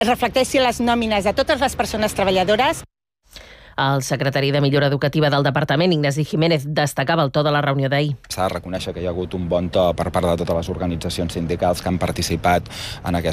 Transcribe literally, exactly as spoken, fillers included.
reflecteixi les nòmines de totes les persones treballadores. El secretari de Millora Educativa del Departament, Ignasi Jiménez, destacava el to de la reunió d'ahir. S'ha de reconèixer que hi ha hagut un bon to per part de totes les organitzacions sindicals que han participat en aquesta